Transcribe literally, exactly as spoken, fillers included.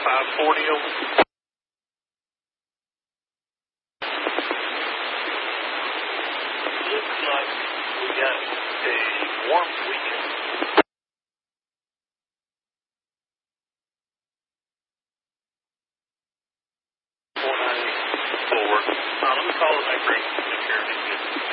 five forty over. Looks like we got a warm weekend. four ninety forward. Uh, let me call the back ring. Take care of it.